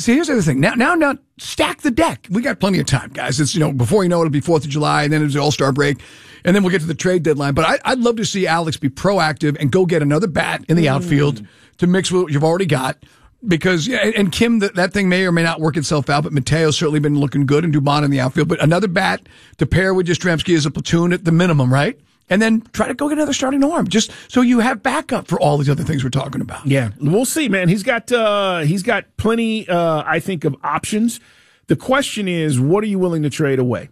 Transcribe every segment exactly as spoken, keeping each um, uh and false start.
see, here's the other thing. Now, now, now, stack the deck. We got plenty of time, guys. It's, you know, before you know it, it'll be fourth of July, and then it's the All-Star break, and then we'll get to the trade deadline. But I, I'd love to see Alex be proactive and go get another bat in the mm. outfield to mix with what you've already got. Because, yeah, and, and Kim, that, that thing may or may not work itself out, but Mateo's certainly been looking good, and Dubon in the outfield. But another bat to pair with Yastrzemski as a platoon at the minimum, right? And then try to go get another starting arm, just so you have backup for all these other things we're talking about. Yeah, we'll see, man. He's got uh, he's got plenty, uh, I think, of options. The question is, what are you willing to trade away?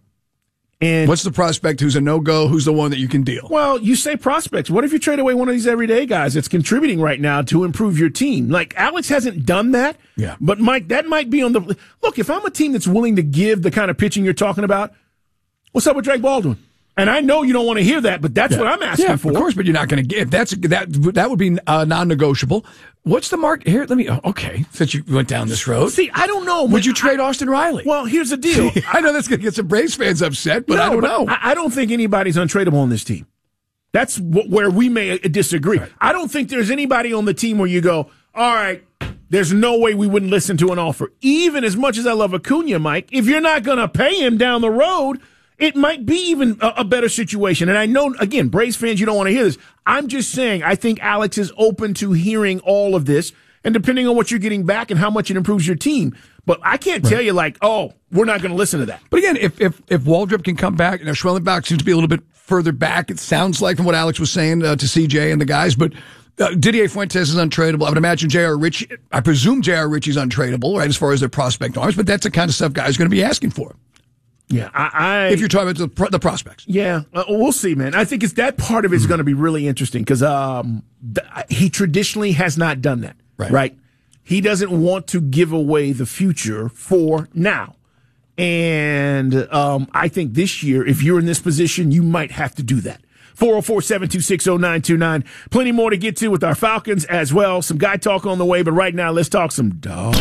And what's the prospect who's a no-go? Who's the one that you can deal? Well, you say prospects. What if you trade away one of these everyday guys that's contributing right now to improve your team? Like, Alex hasn't done that. Yeah. But, Mike, that might be on the – look, if I'm a team that's willing to give the kind of pitching you're talking about, what's up with Drake Baldwin? And I know you don't want to hear that, but that's yeah. what I'm asking yeah, for. Of course, but you're not going to give. That's that. That would be uh, non-negotiable. What's the mark here? Let me. Oh, okay, since you went down this road. See, I don't know. Would you trade I, Austin Riley? Well, here's the deal. I know that's going to get some Braves fans upset, but no, I don't but know. I, I don't think anybody's untradeable on this team. That's wh- where we may disagree. Right. I don't think there's anybody on the team where you go, all right, there's no way we wouldn't listen to an offer. Even as much as I love Acuna, Mike, if you're not going to pay him down the road, it might be even a, a better situation. And I know, again, Braves fans, you don't want to hear this. I'm just saying I think Alex is open to hearing all of this, and depending on what you're getting back and how much it improves your team. But I can't right. tell you, like, oh, we're not going to listen to that. But again, if if if Waldrop can come back, you know, Schwellenbach seems to be a little bit further back, it sounds like, from what Alex was saying uh, to C J and the guys. But uh, Didier Fuentes is untradeable. I would imagine J R. Ritchie, I presume J R. Ritchie's untradeable, right, as far as their prospect arms. But that's the kind of stuff guys are going to be asking for. Yeah, I, I if you're talking about the, the prospects. Yeah, uh, we'll see, man. I think it's that part of it's mm-hmm. going to be really interesting because um, th- he traditionally has not done that. Right. right? He doesn't want to give away the future for now. And um, I think this year, if you're in this position, you might have to do that. four oh four, seven two six, oh nine two nine. Plenty more to get to with our Falcons as well. Some guy talk on the way, but right now, let's talk some dogs.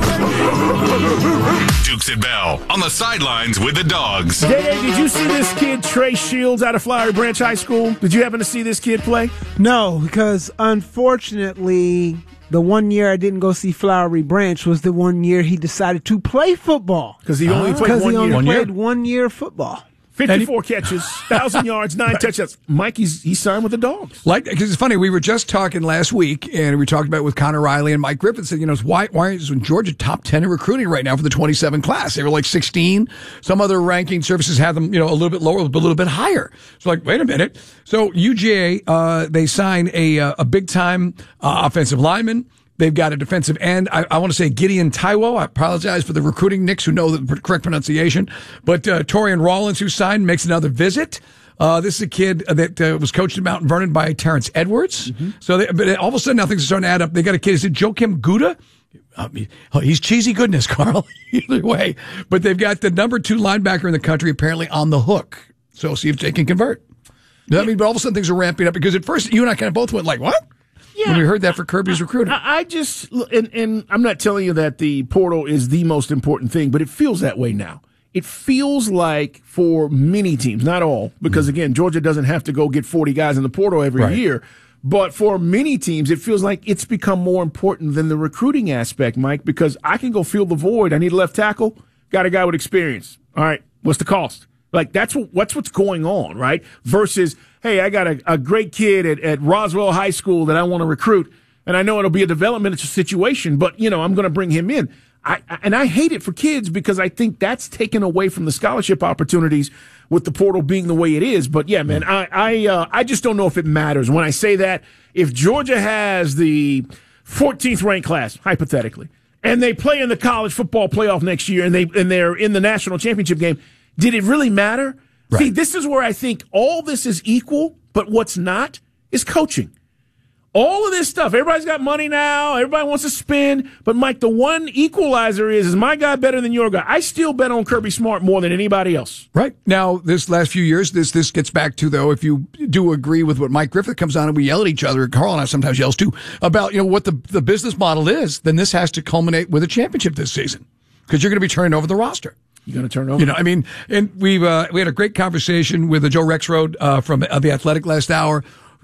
Dukes and Bell on the sidelines with the dogs. Day, did you see this kid, Trey Shields, out of Flowery Branch High School? Did you happen to see this kid play? No, because unfortunately, the one year I didn't go see Flowery Branch was the one year he decided to play football. Because he only uh, played one he only year. One played year? one year football. fifty-four catches, one thousand yards, nine touchdowns. Mike, he's, he's signed with the Dogs. Like, because it's funny, we were just talking last week, and we talked about it with Connor Riley and Mike Griffin. Said, you know, why why is Georgia top ten in recruiting right now for the twenty-seven class? They were like sixteen. Some other ranking services have them, you know, a little bit lower, but a little bit higher. So, like, wait a minute. So U G A, uh, they signed a uh, a big time uh, offensive lineman. They've got a defensive end. I, I want to say Gideon Taiwo. I apologize for the recruiting nicks who know the correct pronunciation. But uh, Torian Rollins, who signed, makes another visit. Uh, this is a kid that uh, was coached at Mount Vernon by Terrence Edwards. Mm-hmm. So, they, but all of a sudden now things are starting to add up. They got a kid. Is it Joakim Gouda? I mean, oh, he's cheesy goodness, Carl. Either way. But they've got the number two linebacker in the country apparently on the hook. So see if they can convert. Yeah. I mean, but all of a sudden things are ramping up because at first you and I kind of both went like, what? Yeah, when we heard that for Kirby's recruiting. I, I just, and, and I'm not telling you that the portal is the most important thing, but it feels that way now. It feels like for many teams, not all, because again, Georgia doesn't have to go get forty guys in the portal every right. year, but for many teams, it feels like it's become more important than the recruiting aspect, Mike, because I can go fill the void. I need a left tackle, got a guy with experience. All right, what's the cost? Like, that's what, what's what's going on, right? Versus, hey, I got a, a great kid at, at Roswell High School that I want to recruit, and I know it'll be a development situation, but, you know, I'm going to bring him in. I, and I hate it for kids because I think that's taken away from the scholarship opportunities with the portal being the way it is. But, yeah, man, I I, uh, I just don't know if it matters. When I say that, if Georgia has the fourteenth ranked class, hypothetically, and they play in the college football playoff next year and, they, and they're in the national championship game, did it really matter? Right. See, this is where I think all this is equal, but what's not is coaching. All of this stuff, everybody's got money now, everybody wants to spend, but Mike, the one equalizer is, is my guy better than your guy? I still bet on Kirby Smart more than anybody else. Right. Now, this last few years, this this gets back to, though, if you do agree with what Mike Griffith comes on and we yell at each other, Carl and I sometimes yells too, about, you know, what the, the business model is, then this has to culminate with a championship this season because you're going to be turning over the roster. You're going to turn over? You know, I mean, and we uh, we had a great conversation with uh, Joe Rexroad uh, from uh, The Athletic last hour.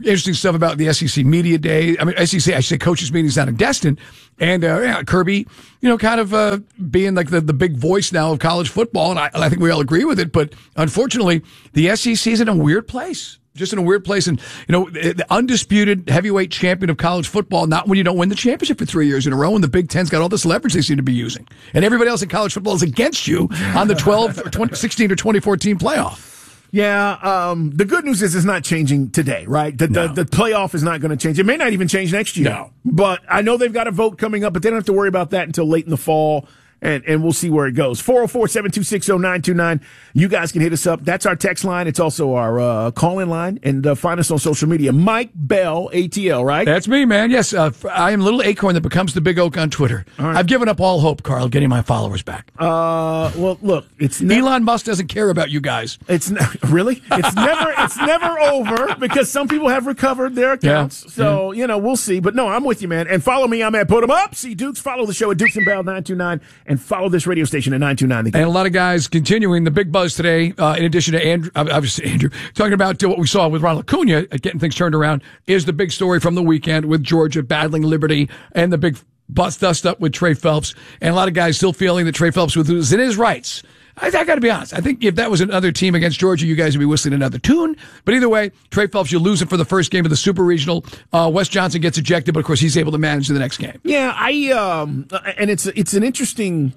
interesting stuff about the S E C Media Day. I mean, S E C, I should say coaches meetings down in Destin. And uh, yeah, Kirby, you know, kind of uh, being like the, the big voice now of college football. And I, I think we all agree with it. But unfortunately, the S E C is in a weird place. Just in a weird place. And, you know, the undisputed heavyweight champion of college football, not when you don't win the championship for three years in a row, and the Big Ten's got all this leverage they seem to be using. And everybody else in college football is against you on the twelve, or twenty sixteen, or twenty fourteen playoff. Yeah, um, the good news is it's not changing today, right? The, No. the, the playoff is not going to change. It may not even change next year. No. But I know they've got a vote coming up, but they don't have to worry about that until late in the fall. And, and we'll see where it goes. four oh four, seven two six, oh nine two nine. You guys can hit us up. That's our text line. It's also our uh, call-in line. And uh, find us on social media. Mike Bell, A T L, right? That's me, man. Yes, uh, I am Little Acorn that becomes the Big Oak on Twitter. right. I've given up all hope, Carl, of getting my followers back. Uh, well, look, it's ne- Elon Musk doesn't care about you guys. It's ne- really. It's never. It's never over because some people have recovered their accounts. Yeah. So you know, we'll see. But no, I'm with you, man. And follow me. I'm at Put 'em Up. See Dukes. Follow the show at Dukes and Bell nine two nine, and follow this radio station at nine two nine. The And a lot of guys continuing the big buzz today, uh, in addition to Andrew, obviously Andrew, talking about uh, what we saw with Ronald Acuna, uh, getting things turned around, is the big story from the weekend with Georgia battling Liberty and the big bust dust up with Trey Phelps. And a lot of guys still feeling that Trey Phelps was in his rights. I, I got to be honest. I think if that was another team against Georgia, you guys would be whistling another tune. But either way, Trey Phelps, you lose it for the first game of the Super Regional. Uh, Wes Johnson gets ejected, but of course he's able to manage the next game. Yeah, I um, and it's it's an interesting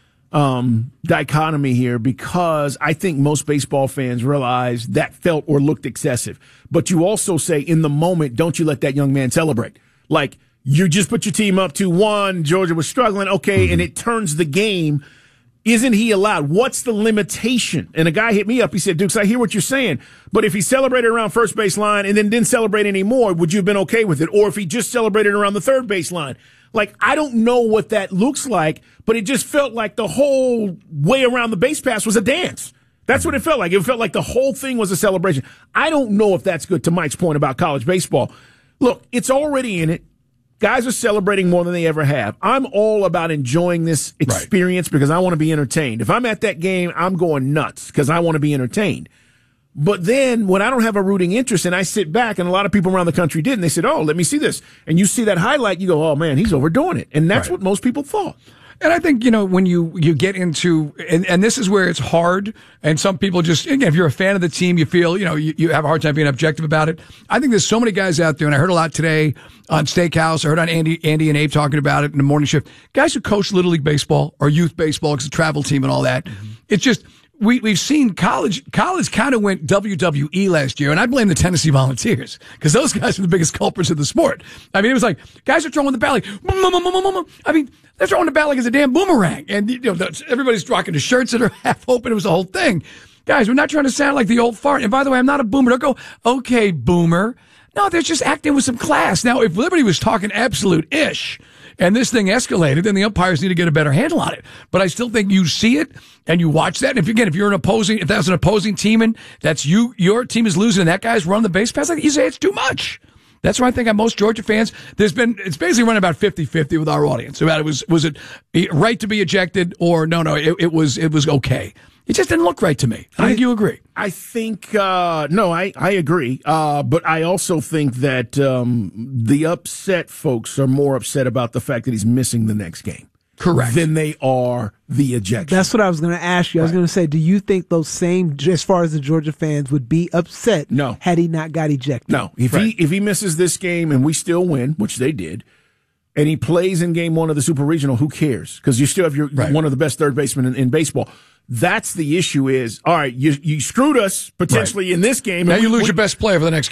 um dichotomy here because I think most baseball fans realize that felt or looked excessive. But you also say in the moment, don't you let that young man celebrate. Like, you just put your team up two one, Georgia was struggling, okay, mm-hmm. and it turns the game. Isn't he allowed? What's the limitation? And a guy hit me up. He said, Dukes, I hear what you're saying, but if he celebrated around first base line and then didn't celebrate anymore, would you have been okay with it? Or if he just celebrated around the third base line? Like, I don't know what that looks like, but it just felt like the whole way around the base pass was a dance. That's what it felt like. It felt like the whole thing was a celebration. I don't know if that's good, to Mike's point about college baseball. Look, it's already in it. Guys are celebrating more than they ever have. I'm all about enjoying this experience right. because I want to be entertained. If I'm at that game, I'm going nuts because I want to be entertained. But then when I don't have a rooting interest and I sit back, and a lot of people around the country did, and they said, oh, let me see this. And you see that highlight, you go, oh, man, he's overdoing it. And that's right. what most people thought. And I think, you know, when you, you get into, and, and this is where it's hard, and some people just, again, if you're a fan of the team, you feel, you know, you, you have a hard time being objective about it. I think there's so many guys out there, and I heard a lot today on Steakhouse, I heard on Andy, Andy and Abe talking about it in the morning shift. Guys who coach Little League Baseball or youth baseball, because it's a travel team and all that. Mm-hmm. It's just, we, we've seen college, college kind of went W W E last year, and I blame the Tennessee Volunteers, because those guys are the biggest culprits of the sport. I mean, it was like, guys are throwing the bat like, I mean, they're throwing the bat like it's a damn boomerang, and you know, everybody's rocking the shirts that are half open. It was the whole thing. Guys, we're not trying to sound like the old fart. And by the way, I'm not a boomer. Don't go, okay, boomer. No, they're just acting with some class. Now, if Liberty was talking absolute-ish, and this thing escalated, then the umpires need to get a better handle on it. But I still think you see it and you watch that. And if again, if you're an opposing, if that's an opposing team and that's you, your team is losing and that guy's running the base pass, like you say, it's too much. That's why I think on most Georgia fans, there's been, it's basically running about fifty-fifty with our audience about it was, was it right to be ejected or no, no, it, it was, it was okay. It just didn't look right to me. I, I think you agree. I think, uh, no, I, I agree. Uh, but I also think that, um, the upset folks are more upset about the fact that he's missing the next game. Correct. Than they are the ejection. That's what I was going to ask you. I was right. going to say, do you think those same, as far as the Georgia fans, would be upset no. had he not got ejected? No. If right. he, if he misses this game and we still win, which they did, and he plays in game one of the Super Regional, who cares? Because you still have your right. one of the best third basemen in, in baseball. That's the issue is, all right, you you screwed us potentially right. in this game. Now and you we, lose we, your best player for the next